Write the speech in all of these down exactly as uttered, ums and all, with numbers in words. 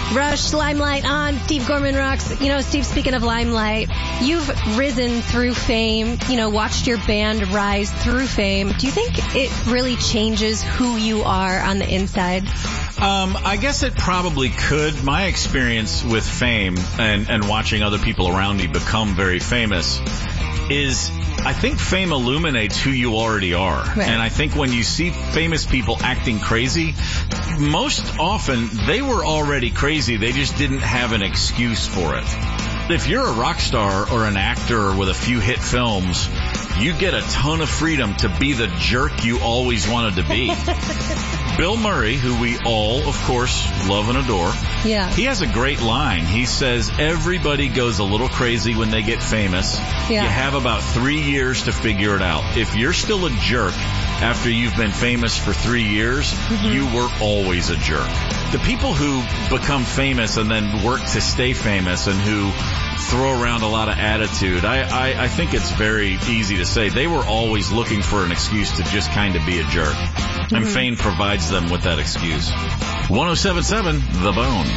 Rush, Limelight on Steve Gorman Rocks. You know, Steve, speaking of Limelight, you've risen through fame, you know, watched your band rise through fame. Do you think it really changes who you are on the inside? Um, I guess it probably could. My experience with fame and, and watching other people around me become very famous is I think fame illuminates who you already are. Right. And I think when you see famous people acting crazy, most often they were already crazy. They just didn't have an excuse for it. If you're a rock star or an actor with a few hit films, you get a ton of freedom to be the jerk you always wanted to be. Bill Murray, who we all, of course, love and adore, yeah. he has a great line. He says, everybody goes a little crazy when they get famous. Yeah. You have about three years to figure it out. If you're still a jerk after you've been famous for three years, mm-hmm. you were always a jerk. The people who become famous and then work to stay famous and who throw around a lot of attitude, I, I, I think it's very easy to say they were always looking for an excuse to just kind of be a jerk. Mm-hmm. And fame provides them with that excuse. one oh seven point seven The Bone.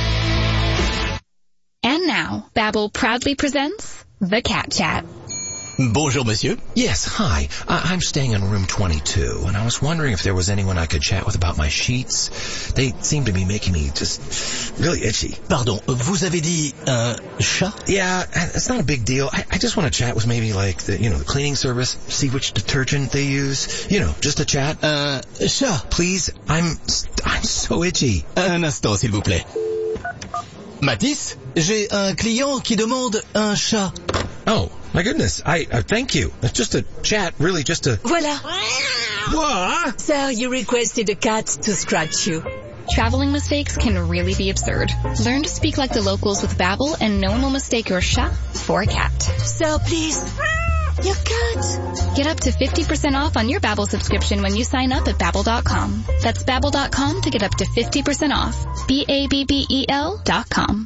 And now, Babbel proudly presents The Cat Chat. Bonjour, monsieur. Yes, hi. I- I'm staying in room twenty-two, and I was wondering if there was anyone I could chat with about my sheets. They seem to be making me just really itchy. Pardon, vous avez dit un chat? Yeah, it's not a big deal. I, I just want to chat with maybe like the, you know, the cleaning service, see which detergent they use. You know, just a chat. Un chat. Please, I'm, I'm so itchy. Un instant, s'il vous plaît. Matisse, j'ai un client qui demande un chat. Oh, my goodness. I, uh, thank you. It's just a chat, really just a... Voila. What? Sir, you requested a cat to scratch you. Traveling mistakes can really be absurd. Learn to speak like the locals with Babbel, and no one will mistake your chat for a cat. Sir, please. Your cat. Get up to fifty percent off on your Babbel subscription when you sign up at Babbel dot com. That's Babbel dot com to get up to fifty percent off. B A B B E L dot com.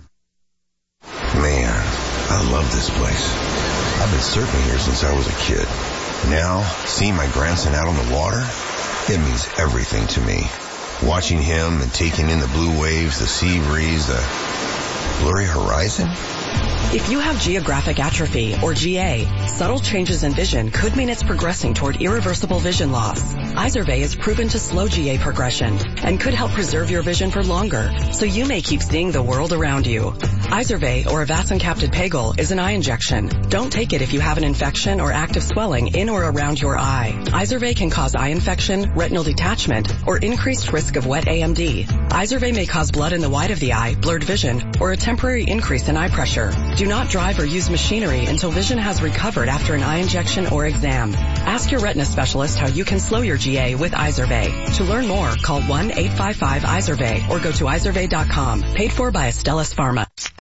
Man, I love this place. I've been surfing here since I was a kid. Now, seeing my grandson out on the water, it means everything to me. Watching him and taking in the blue waves, the sea breeze, the blurry horizon. If you have geographic atrophy, or G A, subtle changes in vision could mean it's progressing toward irreversible vision loss. Izervay is proven to slow G A progression and could help preserve your vision for longer, so you may keep seeing the world around you. Izervay, or avacincaptad pegol, is an eye injection. Don't take it if you have an infection or active swelling in or around your eye. Izervay can cause eye infection, retinal detachment, or increased risk of wet A M D. Izervay may cause blood in the white of the eye, blurred vision, or a temporary increase in eye pressure. Do not drive or use machinery until vision has recovered after an eye injection or exam. Ask your retina specialist how you can slow your G A with Izervay. To learn more, call one eight five five Izervay or go to izervay dot com. Paid for by Astellas Pharma.